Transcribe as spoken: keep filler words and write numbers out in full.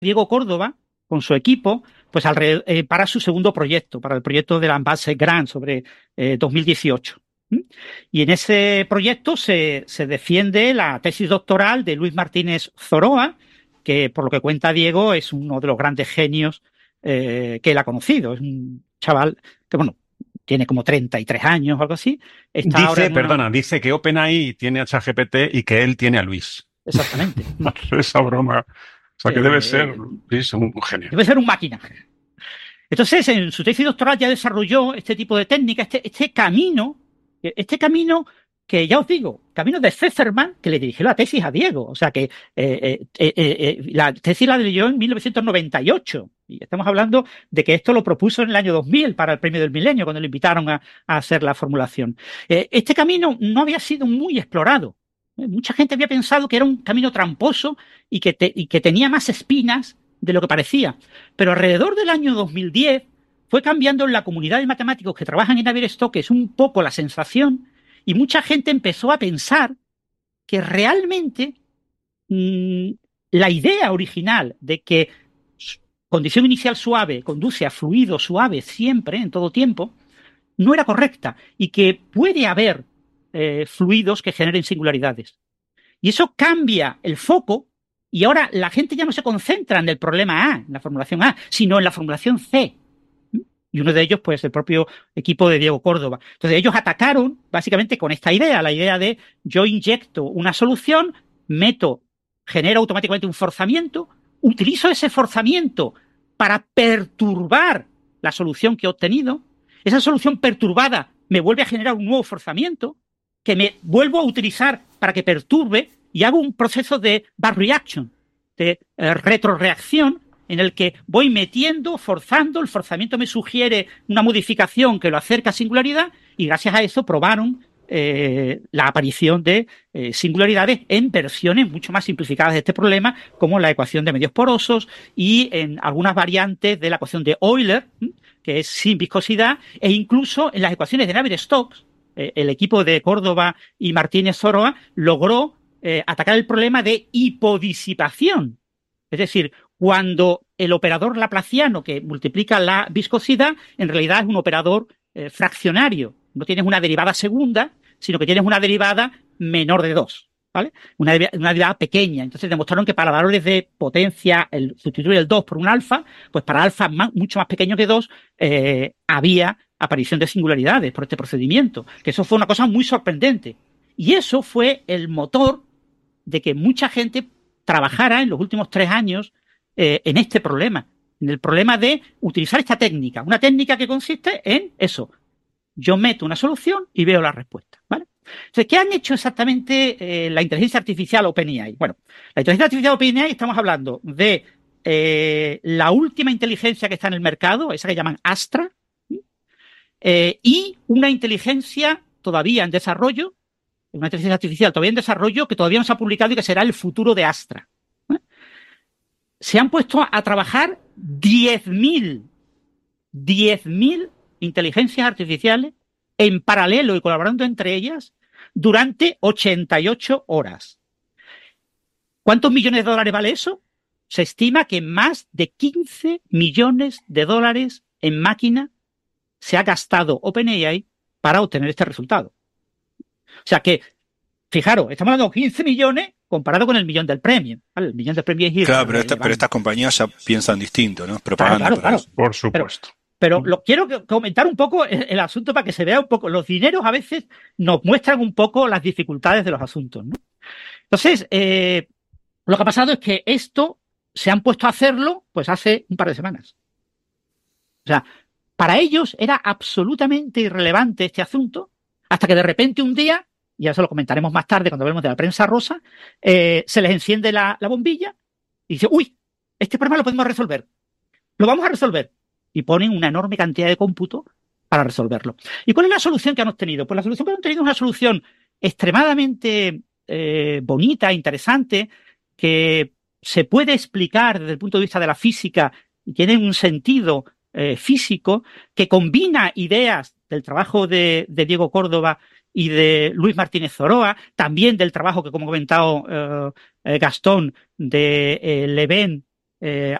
Diego Córdoba, con su equipo, pues alrededor, eh, para su segundo proyecto, para el proyecto de la Envase Grand sobre eh, dos mil dieciocho. ¿Mm? Y en ese proyecto se, se defiende la tesis doctoral de Luis Martínez Zoroa, que por lo que cuenta Diego es uno de los grandes genios eh, que él ha conocido. Es un chaval que, bueno, tiene como treinta y tres años o algo así. Está ahora Dice, en una... perdona, dice que OpenAI tiene a ChatGPT y que él tiene a Luis. Exactamente. Esa broma. O sea, que debe ser, Eh, sí, un genio. debe ser un máquina. Entonces, en su tesis doctoral ya desarrolló este tipo de técnica, este, este camino, este camino que ya os digo, camino de Pfefferman, que le dirigió la tesis a Diego. O sea que eh, eh, eh, eh, la tesis la leyó en mil novecientos noventa y ocho. Y estamos hablando de que esto lo propuso en el año dos mil para el Premio del Milenio, cuando le invitaron a, a hacer la formulación. Eh, este camino no había sido muy explorado. Mucha gente había pensado que era un camino tramposo y que, te, y que tenía más espinas de lo que parecía. Pero alrededor del año dos mil diez fue cambiando en la comunidad de matemáticos que trabajan en Navier-Stokes un poco la sensación y mucha gente empezó a pensar que realmente mmm, la idea original de que condición inicial suave conduce a fluido suave siempre, en todo tiempo, no era correcta y que puede haber eh, fluidos que generen singularidades. Y eso cambia el foco y ahora la gente ya no se concentra en el problema A, en la formulación A, sino en la formulación C. Y uno de ellos, pues, el propio equipo de Diego Córdoba. Entonces, ellos atacaron básicamente con esta idea, la idea de yo inyecto una solución, meto, genero automáticamente un forzamiento, utilizo ese forzamiento para perturbar la solución que he obtenido. Esa solución perturbada me vuelve a generar un nuevo forzamiento que me vuelvo a utilizar para que perturbe y hago un proceso de back reaction, de eh, retroreacción, en el que voy metiendo, forzando, el forzamiento me sugiere una modificación que lo acerca a singularidad y gracias a eso probaron eh, la aparición de eh, singularidades en versiones mucho más simplificadas de este problema, como la ecuación de medios porosos y en algunas variantes de la ecuación de Euler, que es sin viscosidad, e incluso en las ecuaciones de Navier-Stokes. Eh, el equipo de Córdoba y Martínez Zoroa logró eh, atacar el problema de hipodisipación. Es decir, cuando el operador laplaciano que multiplica la viscosidad en realidad es un operador eh, fraccionario. No tienes una derivada segunda, sino que tienes una derivada menor de dos, ¿vale? Una, una derivada pequeña. Entonces demostraron que para valores de potencia, el sustituir el dos por un alfa, pues para alfa más, mucho más pequeño que dos, eh, había aparición de singularidades por este procedimiento. Que eso fue una cosa muy sorprendente. Y eso fue el motor de que mucha gente trabajara en los últimos tres años eh, en este problema, en el problema de utilizar esta técnica, una técnica que consiste en eso. Yo meto una solución y veo la respuesta, ¿vale? Entonces, ¿qué han hecho exactamente eh, la inteligencia artificial OpenAI? Bueno, la inteligencia artificial OpenAI estamos hablando de eh, la última inteligencia que está en el mercado, esa que llaman Astra, eh, y una inteligencia todavía en desarrollo, una inteligencia artificial todavía en desarrollo que todavía no se ha publicado y que será el futuro de Astra. ¿Eh? Se han puesto a trabajar diez mil inteligencias artificiales en paralelo y colaborando entre ellas durante ochenta y ocho horas. ¿Cuántos millones de dólares vale eso? Se estima que más de quince millones de dólares en máquina se ha gastado OpenAI para obtener este resultado. O sea que, fijaros, estamos hablando de quince millones comparado con el millón del premio. ¿Vale? El millón del premio es Claro, pero, esta, irrelevante. pero estas compañías ya piensan distinto, ¿no? Propaganda Claro, claro, para claro. eso. Por supuesto. Pero, pero lo, quiero comentar un poco el, el asunto para que se vea un poco. Los dineros a veces nos muestran un poco las dificultades de los asuntos, ¿no? Entonces, eh, lo que ha pasado es que esto se han puesto a hacerlo pues hace un par de semanas. O sea, para ellos era absolutamente irrelevante este asunto hasta que de repente un día, y ya se lo comentaremos más tarde cuando hablemos de la prensa rosa, eh, se les enciende la, la bombilla y dice, uy, este problema lo podemos resolver. Lo vamos a resolver. Y ponen una enorme cantidad de cómputo para resolverlo. ¿Y cuál es la solución que han obtenido? Pues la solución que han obtenido es una solución extremadamente eh, bonita, interesante, que se puede explicar desde el punto de vista de la física y tiene un sentido eh, físico que combina ideas del trabajo de, de Diego Córdoba y de Luis Martínez Zoroa, también del trabajo que, como ha comentado eh, eh, Gastón, de eh, Leven eh,